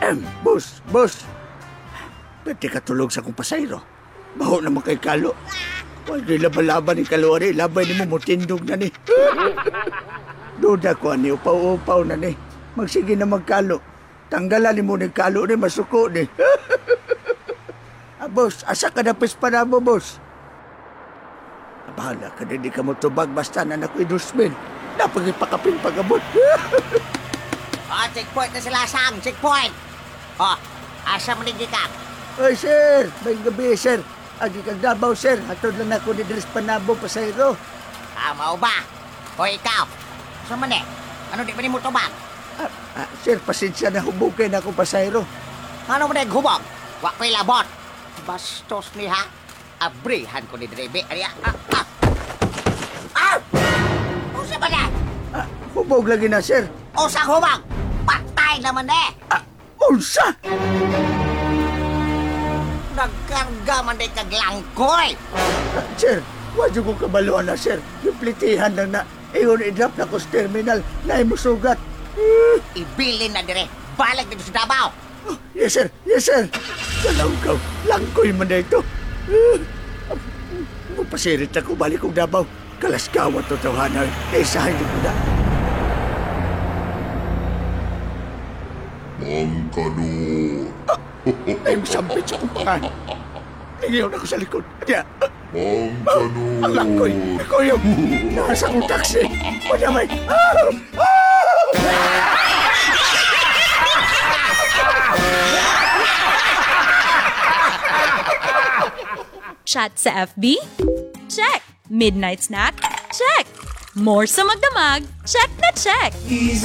Boss. Pwede ka tulog sa kong pasayro. Baho naman kay Kalo. Huwag laban-laban ni Kalo, ari. Labay ni mo mutindog na ni. Duda ko, ani. Upaw-upaw na ni. Magsige na magkalo. Tanggalan ni mo ni Kalo ni. Masuko ni. Boss, asa ka napis pa na mo, boss? Bahala ka na, di ka mo tubag. Basta na nako'y dusmin. Napagipakapin pagabot. Checkpoint na sila, Sam. Checkpoint. Asa mo nagikap? Oy, sir. May gabi, sir. Agi kang Davao, sir. Hatod lang ako ni Dres Panabo, pasayro. Mao ba? O ikaw? Saan man Ano di ba ni mo tubag? Sir, pasensya na hubugin ako, pasayro. Ano mo naghubog? Wa ko'y labot. Bastos ni ha? Abrihan ko ni Drebe. Ariya. O sa ba na? Hubog lagi na, sir. O sa hubog? Patay naman Unsa? Nagkarga man kaglangkoy. Sir, wadyo ko kabaluan na, sir. Yung plitihan lang na. Iyon i-drop na ko sa terminal na imusugat. Ibilin na dire. Balik dito sa Davao. Yes, sir. Kalangkaw. Langkoy man na ito. Magpasirit ako, balik kong Davao. Kalaskawan to tawanan. Isahin ko na. Mangkanur. Ay, masampit sa kong pangan. Tingin ako sa likod. Kaya, Mangkanur. ang langkoy. Ako yung nasa kong taxi. Madamay. Chat sa FB? Check! Midnight snack? Check! More sa magdamag? Check na check!